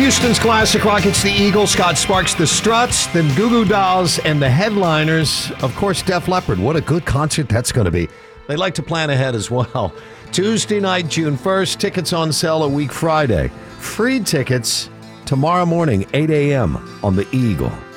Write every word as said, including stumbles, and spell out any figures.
Houston's classic rock. It's the Eagles, Scott Sparks, the Struts, then Goo Goo Dolls, and the headliners, of course, Def Leppard. What a good concert that's going to be. They like to plan ahead as well. Tuesday night, June first. Tickets on sale a week Friday. Free tickets tomorrow morning, eight a.m. on the Eagle.